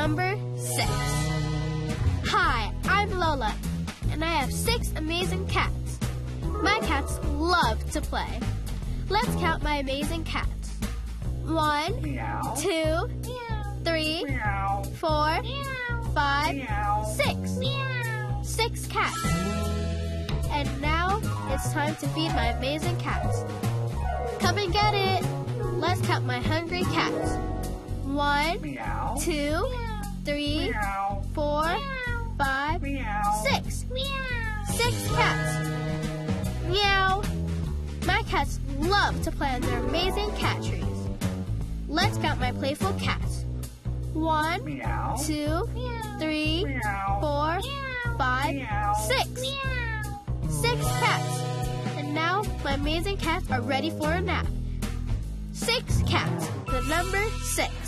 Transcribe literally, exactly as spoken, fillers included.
number six. Hi, I'm Lola, and I have six amazing cats. My cats love to play. Let's count my amazing cats. One, Meow. two, Meow. three, Meow. four, Meow. five, Meow. six. Meow. Six cats. And now it's time to feed my amazing cats. Come and get it. Let's count my hungry cats. One, Meow. two, three, Meow. four, five, Meow. six. Meow. Six cats. Meow. My cats love to play on their amazing cat trees. Let's count my playful cats. One, Meow. two, three, Meow. four, five, Meow. six. Six cats. And now my amazing cats are ready for a nap. Six cats, the number six.